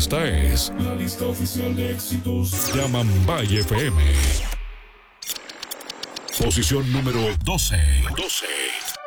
Esta es la lista oficial de éxitos de Amambay FM. Posición número 12.